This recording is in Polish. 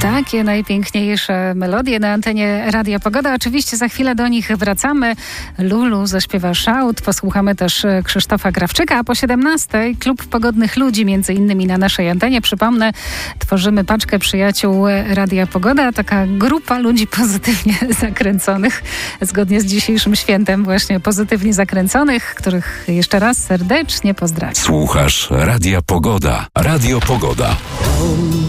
Takie najpiękniejsze melodie na antenie Radia Pogoda. Oczywiście za chwilę do nich wracamy. Lulu zaśpiewa Szaut. Posłuchamy też Krzysztofa Krawczyka. A po 17:00 Klub Pogodnych Ludzi, między innymi na naszej antenie. Przypomnę, tworzymy paczkę przyjaciół Radia Pogoda. Taka grupa ludzi pozytywnie zakręconych. Zgodnie z dzisiejszym świętem właśnie pozytywnie zakręconych, których jeszcze raz serdecznie pozdrawiam. Słuchasz Radia Pogoda. Radio Pogoda.